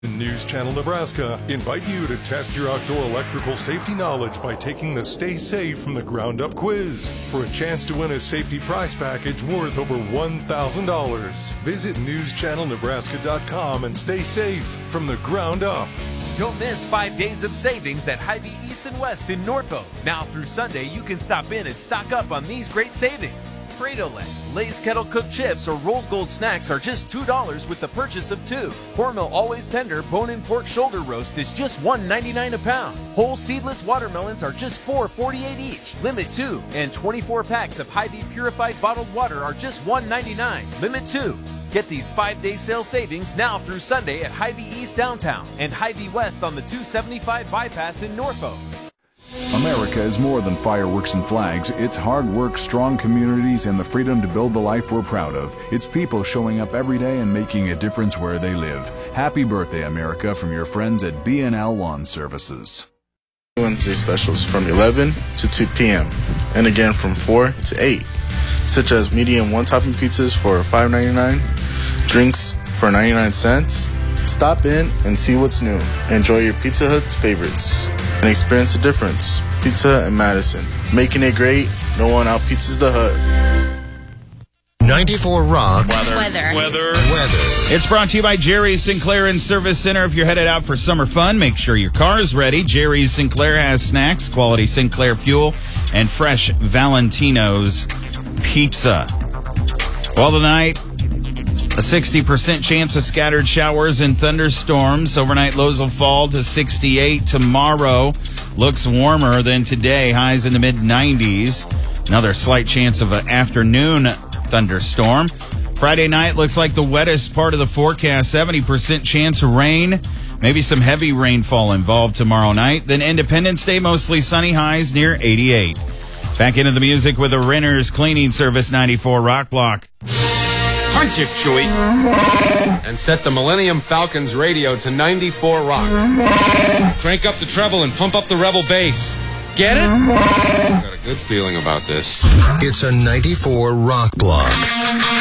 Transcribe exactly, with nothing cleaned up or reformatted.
News Channel Nebraska invite you to test your outdoor electrical safety knowledge by taking the Stay Safe from the Ground Up quiz for a chance to win a safety prize package worth over one thousand dollars. Visit news channel nebraska dot com and stay safe from the ground up. Don't miss five days of savings at Hy-Vee East and West in Norfolk. Now through Sunday, you can stop in and stock up on these great savings. Frito-Lay, Lay's Kettle Cooked Chips, or Rolled Gold Snacks are just two dollars with the purchase of two. Hormel Always Tender Bone-In Pork Shoulder Roast is just one ninety-nine a pound. Whole seedless watermelons are just four forty-eight each. Limit two. And twenty-four packs of Hy-Vee Purified Bottled Water are just one ninety-nine. Limit two. Get these five-day sale savings now through Sunday at Hy-Vee East Downtown and Hy-Vee West on the two seventy-five bypass in Norfolk. America is more than fireworks and flags. It's hard work, strong communities, and the freedom to build the life we're proud of. It's people showing up every day and making a difference where they live. Happy birthday, America, from your friends at B and L Lawn Services. Wednesday specials from eleven to two p.m. and again from four to eight, such as medium one-topping pizzas for five ninety-nine, drinks for ninety-nine cents. Stop in and see what's new. Enjoy your Pizza Hut favorites and experience the difference. Pizza and Madison. Making it great, no one out pizzas the Hut. ninety-four Rock. Weather. Weather. Weather. Weather. It's brought to you by Jerry's Sinclair and Service Center. If you're headed out for summer fun, make sure your car is ready. Jerry's Sinclair has snacks, quality Sinclair fuel, and fresh Valentino's pizza. Well, tonight, a sixty percent chance of scattered showers and thunderstorms. Overnight lows will fall to sixty-eight. Tomorrow looks warmer than today. Highs in the mid nineties. Another slight chance of an afternoon thunderstorm. Friday night looks like the wettest part of the forecast. seventy percent chance of rain. Maybe some heavy rainfall involved tomorrow night. Then Independence Day, mostly sunny, highs near eighty-eight. Back into the music with the Renner's Cleaning Service ninety-four Rock Block. Punch it, Chewie. And set the Millennium Falcons radio to ninety-four Rock. Crank up the treble and pump up the Rebel bass. Get it? I got a good feeling about this. It's a ninety-four Rock Block.